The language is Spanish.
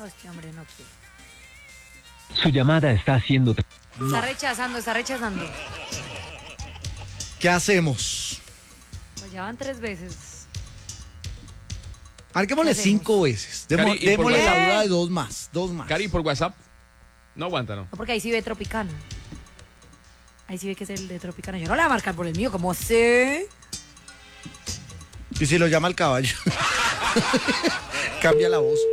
No, es que hombre, no quiere. Su llamada está siendo... Está rechazando, está rechazando. ¿Qué hacemos? Pues ya van 3 veces. Marquémosle ¿Qué hacemos? 5 veces. Cari, ¿y por Démosle qué? la duda de dos más. Cari, por WhatsApp. No aguanta, ¿no? No, porque ahí sí ve Tropicana. Ahí sí ve que es el de Tropicana. Yo no le voy a marcar por el mío, ¿cómo sé? Y si lo llama el caballo. Cambia la voz.